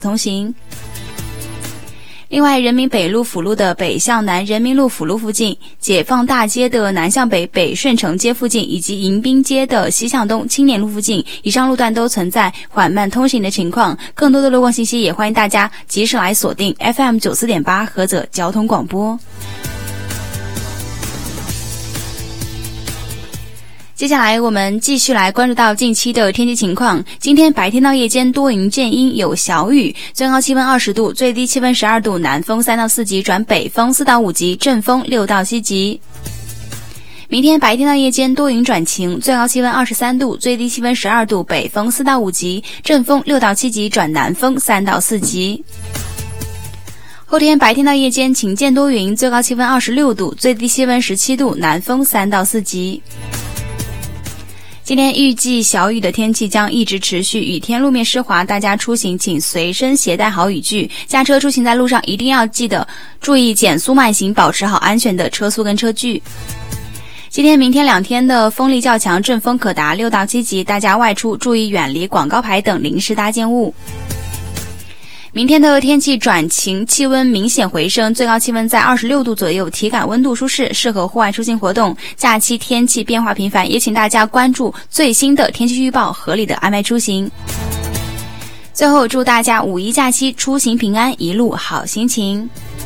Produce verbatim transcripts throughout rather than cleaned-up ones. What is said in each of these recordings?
通行。另外，人民北路辅路的北向南人民路辅路附近，解放大街的南向北北顺城街附近，以及迎宾街的西向东青年路附近，以上路段都存在缓慢通行的情况。更多的路况信息也欢迎大家及时来锁定 F M 九十四点八 菏泽交通广播。接下来我们继续来关注到近期的天气情况。今天白天到夜间多云见阴有小雨，最高气温二十度，最低气温十二度，南风三到四级转北风四到五级，阵风六到七级。明天白天到夜间多云转晴，最高气温二十三度，最低气温十二度，北风四到五级，阵风六到七级转南风三到四级。后天白天到夜间晴间多云，最高气温二十六度，最低气温十七度，南风三到四级。今天预计小雨的天气将一直持续，雨天路面湿滑，大家出行请随身携带好雨具，驾车出行在路上一定要记得注意减速慢行，保持好安全的车速跟车距。今天明天两天的风力较强，阵风可达六到七级，大家外出注意远离广告牌等临时搭建物。明天的天气转晴，气温明显回升，最高气温在二十六度左右，体感温度舒适，适合户外出行活动。假期天气变化频繁，也请大家关注最新的天气预报，合理的安排出行。最后祝大家五一假期出行平安，一路好心情。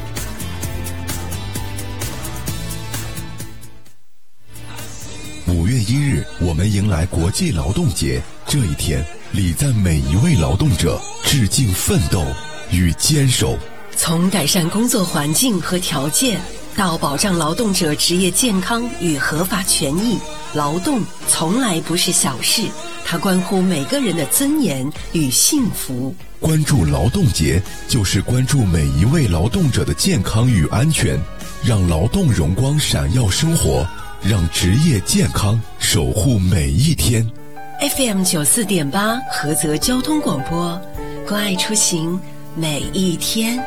五月一日，我们迎来国际劳动节。这一天，礼赞每一位劳动者，致敬奋斗与坚守。 从改善工作环境和条件，到保障劳动者职业健康与合法权益，劳动从来不是小事，它关乎每个人的尊严与幸福。 关注劳动节，就是关注每一位劳动者的健康与安全，让劳动荣光闪耀生活，让职业健康守护每一天。 F M 九十四点八 菏泽交通广播，关爱出行每一天。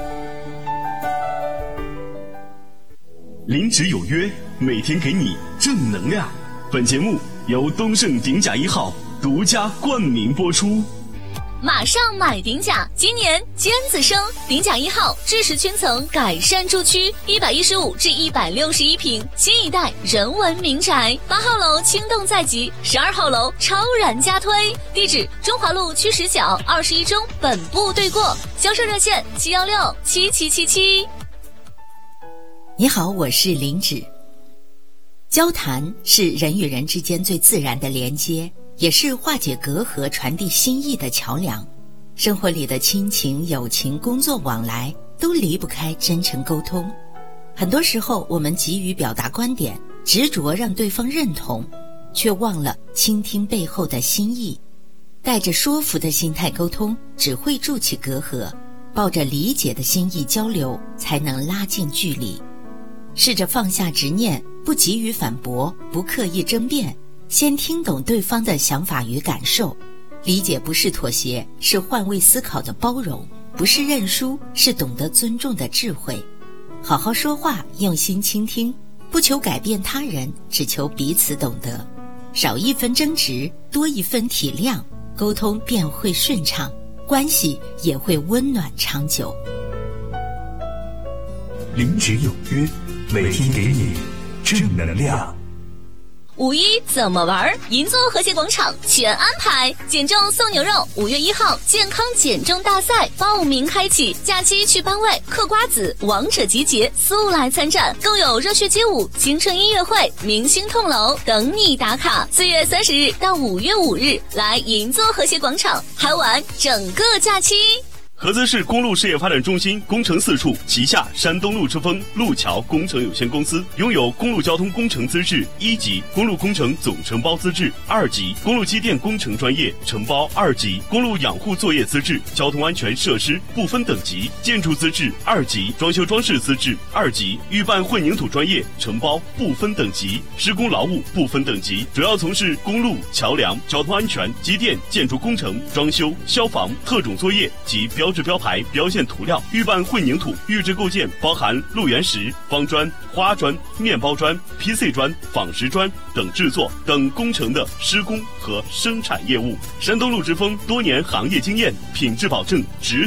零职有约，每天给你正能量。本节目由东盛鼎甲一号独家冠名播出。 马上买鼎甲，今年尖子生，鼎甲一号知识圈层改善住区，一百一十五至一百六十一平，新一代人文民宅。八号楼轻动在即，十二号楼超然加推。地址：中华路区十角二十一中本部对过。销售热线：七幺六七七七七。 你好，我是林芷。交谈是人与人之间最自然的连接，也是化解隔阂、传递心意的桥梁。生活里的亲情、友情、工作往来都离不开真诚沟通。很多时候，我们急于表达观点，执着让对方认同，却忘了倾听背后的心意。带着说服的心态沟通，只会筑起隔阂；抱着理解的心意交流，才能拉近距离。试着放下执念，不急于反驳，不刻意争辩，先听懂对方的想法与感受。理解不是妥协，是换位思考的包容；不是认输，是懂得尊重的智慧。好好说话，用心倾听，不求改变他人，只求彼此懂得。少一分争执，多一分体谅，沟通便会顺畅，关系也会温暖长久。 零职有约，每天给你正能量。 五一怎么玩？银座和谐广场全安排，减重送牛肉，五月一号健康减重大赛报名开启，假期去班位嗑瓜子，王者集结，速来参战，更有热血街舞、青春音乐会、明星痛楼等你打卡。四月三十日到五月五日，来银座和谐广场嗨玩整个假期。 菏泽市公路事业发展中心工程四处旗下山东路之风路桥工程有限公司拥有公路交通工程资质一级、公路工程总承包资质二级、公路机电工程专业承包二级、公路养护作业资质、交通安全设施不分等级、建筑资质二级、装修装饰资质二级、预办混凝土专业承包不分等级、施工劳务不分等级，主要从事公路、桥梁、交通安全、机电、建筑工程、装修、消防、特种作业及标标志标牌、标线涂料，预办混凝土、预制构件，包含路缘石、方砖、花砖、面包砖、P C 砖、仿石砖等制作等工程的施工和生产业务。山东路之风多年行业经验，品质保证，值得